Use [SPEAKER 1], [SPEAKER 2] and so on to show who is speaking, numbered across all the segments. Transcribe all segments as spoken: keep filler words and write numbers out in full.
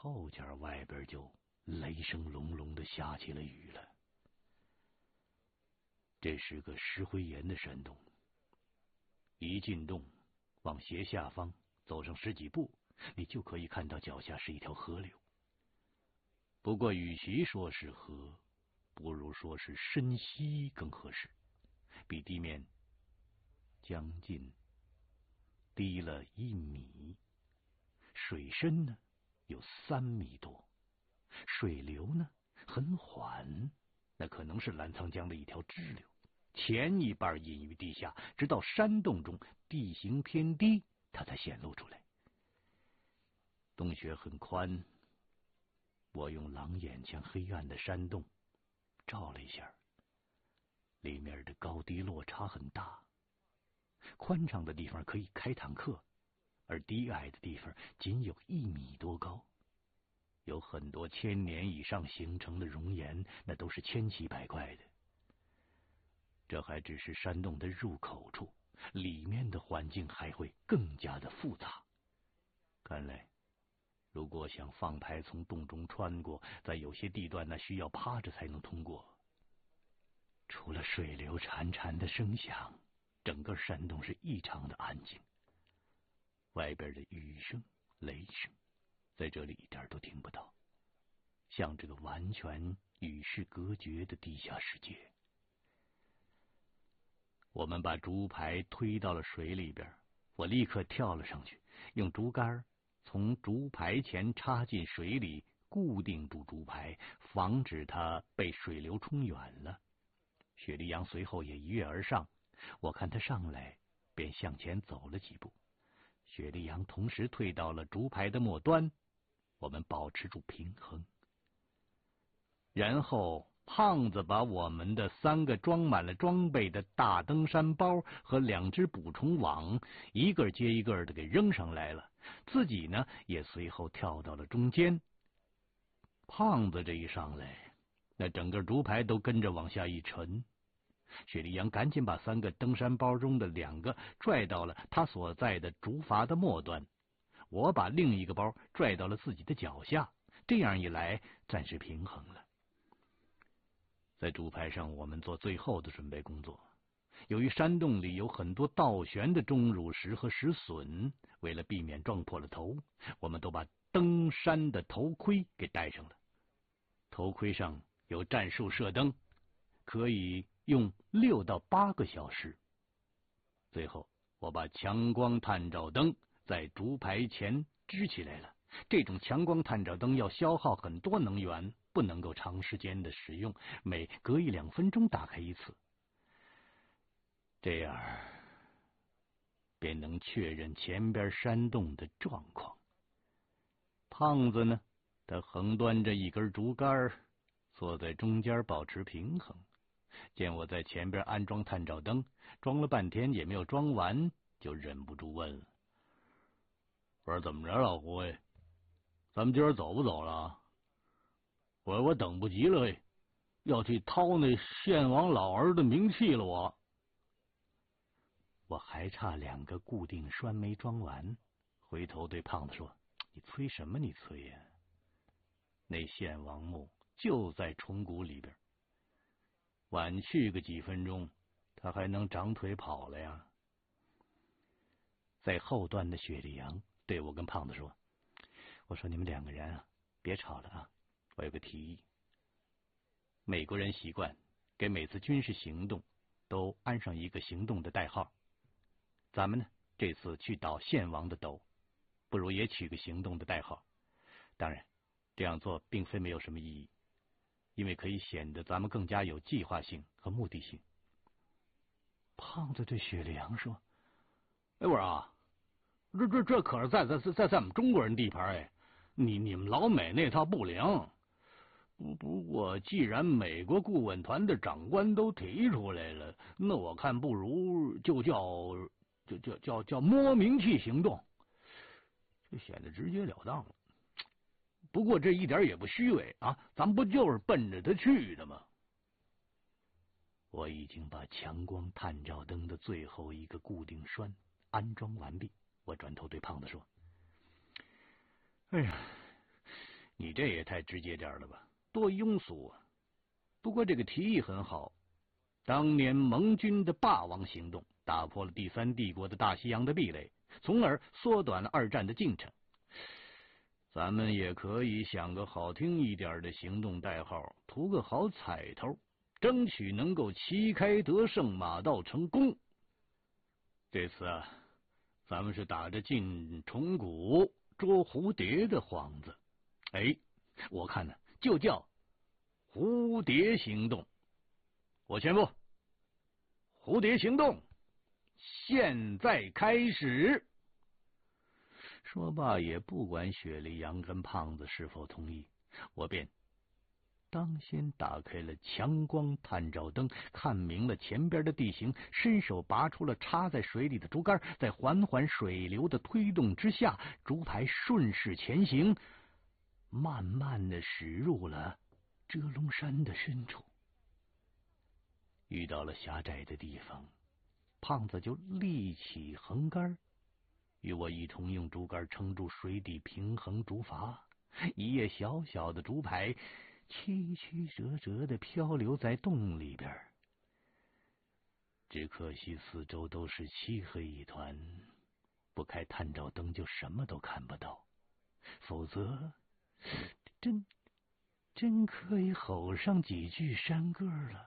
[SPEAKER 1] 后脚外边就雷声隆隆的下起了雨了。这是个石灰岩的山洞，一进洞往斜下方走上十几步，你就可以看到脚下是一条河流。不过与其说是河，不如说是深溪更合适，比地面将近低了一米，水深呢有三米多，水流呢很缓，那可能是澜沧江的一条支流，前一半隐于地下，直到山洞中地形偏低，它才显露出来。洞穴很宽，我用狼眼将黑暗的山洞照了一下，里面的高低落差很大，宽敞的地方可以开坦克，而低矮的地方仅有一米多高，有很多千年以上形成的熔岩，那都是千奇百怪的。这还只是山洞的入口处，里面的环境还会更加的复杂。看来如果想放排从洞中穿过，在有些地段那需要趴着才能通过。除了水流潺潺的声响，整个山洞是异常的安静，外边的雨声、雷声在这里一点都听不到，像这个完全与世隔绝的地下世界。我们把竹排推到了水里边，我立刻跳了上去，用竹竿从竹排前插进水里，固定住竹排，防止它被水流冲远了。雪莉杨随后也一跃而上，我看他上来便向前走了几步，雪莉杨同时退到了竹排的末端，我们保持住平衡。然后胖子把我们的三个装满了装备的大登山包和两只捕虫网一个接一个的给扔上来了，自己呢也随后跳到了中间。胖子这一上来，那整个竹排都跟着往下一沉。雪莉杨赶紧把三个登山包中的两个拽到了他所在的竹筏的末端，我把另一个包拽到了自己的脚下，这样一来暂时平衡了。在竹排上我们做最后的准备工作，由于山洞里有很多倒悬的钟乳石和石笋，为了避免撞破了头，我们都把登山的头盔给戴上了。头盔上有战术射灯，可以用六到八个小时。最后我把强光探照灯在竹排前支起来了，这种强光探照灯要消耗很多能源，不能够长时间的使用，每隔一两分钟打开一次，这样便能确认前边山洞的状况。胖子呢，他横端着一根竹竿，坐在中间保持平衡。见我在前边安装探照灯，装了半天也没有装完，就忍不住问了：“我说怎么着，老胡哎，咱们今儿走不走了？我我等不及了嘿，要去掏那献王老儿的名器了我。”我还差两个固定栓没装完，回头对胖子说：“你催什么你催呀？那献王墓就在虫谷里边，晚去个几分钟，他还能长腿跑了呀。”在后段的雪莉杨对我跟胖子说：“我说你们两个人啊，别吵了啊，我有个提议。美国人习惯给每次军事行动都安上一个行动的代号，咱们呢这次去捣献王的斗，不如也取个行动的代号。当然这样做并非没有什么意义，因为可以显得咱们更加有计划性和目的性。”胖子对雪莉杨说：“哎，我说啊，这这这可是在在在在我们中国人地盘哎，你你们老美那套不灵。不不过既然美国顾问团的长官都提出来了，那我看不如就叫就叫叫叫摸名器行动，就显得直截了当了。不过这一点也不虚伪啊，咱不就是奔着他去的吗？”我已经把强光探照灯的最后一个固定栓安装完毕，我转头对胖子说：“哎呀， 你这也太直接点了吧，多庸俗啊！不过这个提议很好。当年盟军的霸王行动打破了第三帝国的大西洋的壁垒，从而缩短了二战的进程。咱们也可以想个好听一点的行动代号，图个好彩头，争取能够旗开得胜，马到成功。这次啊，咱们是打着进虫谷捉蝴蝶的幌子，哎，我看呢，就叫蝴蝶行动。我宣布，蝴蝶行动现在开始。说罢，也不管雪莉杨跟胖子是否同意，我便当先打开了强光探照灯，看明了前边的地形，伸手拔出了插在水里的竹竿，在缓缓水流的推动之下，竹排顺势前行，慢慢的驶入了遮龙山的深处。遇到了狭窄的地方，胖子就立起横杆，与我一同用竹竿撑住水底，平衡竹筏。一叶小小的竹排曲曲折折的漂流在洞里边，只可惜四周都是漆黑一团，不开探照灯就什么都看不到，否则真真可以吼上几句山歌了。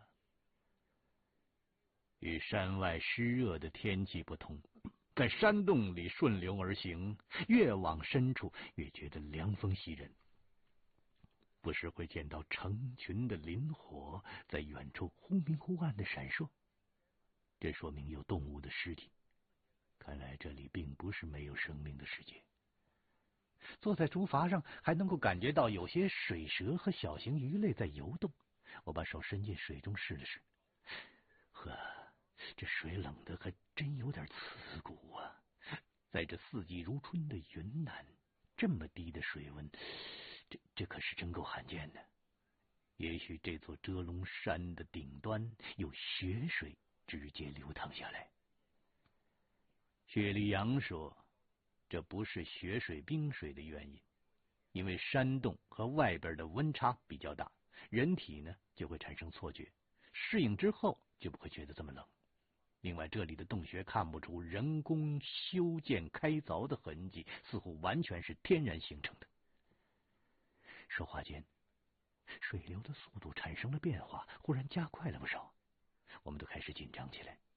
[SPEAKER 1] 与山外湿热的天气不同，在山洞里顺流而行，越往深处越觉得凉风袭人。不时会见到成群的磷火在远处忽明忽暗的闪烁，这说明有动物的尸体。看来这里并不是没有生命的世界。坐在竹筏上，还能够感觉到有些水蛇和小型鱼类在游动。我把手伸进水中试了试，呵，这水冷的可真有点刺骨啊！在这四季如春的云南，这么低的水温，这这可是真够罕见的。也许这座遮龙山的顶端有雪水直接流淌下来。雪莉杨说，这不是雪水冰水的原因，因为山洞和外边的温差比较大，人体呢就会产生错觉，适应之后就不会觉得这么冷。另外，这里的洞穴看不出人工修建开凿的痕迹，似乎完全是天然形成的。说话间，水流的速度产生了变化，忽然加快了不少，我们都开始紧张起来，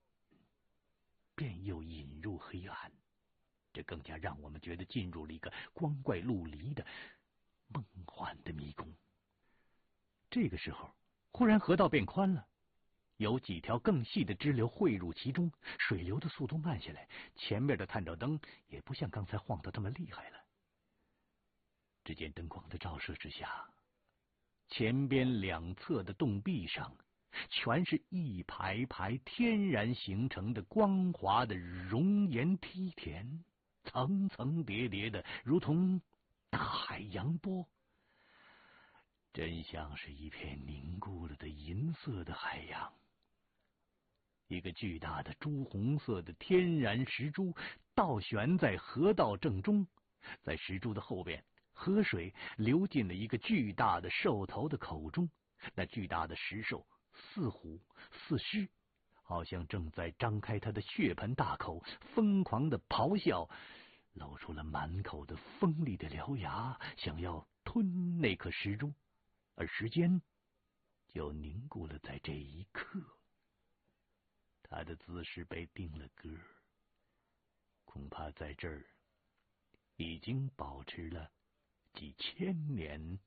[SPEAKER 1] 便又引入黑暗，这更加让我们觉得进入了一个光怪陆离的梦幻的迷宫。这个时候，忽然河道变宽了，有几条更细的支流汇入其中，水流的速度慢下来，前面的探照灯也不像刚才晃得这么厉害了。只见灯光的照射之下，前边两侧的洞壁上全是一排排天然形成的光滑的熔岩梯田，层层叠叠的，如同大海洋波，真像是一片凝固了的银色的海洋。一个巨大的朱红色的天然石柱倒悬在河道正中，在石柱的后边，河水流进了一个巨大的兽头的口中，那巨大的石兽似虎似狮，好像正在张开它的血盆大口，疯狂的咆哮，露出了满口的锋利的獠牙，想要吞那颗石珠，而时间就凝固了在这一刻。他的姿势被定了格，恐怕在这儿已经保持了几千年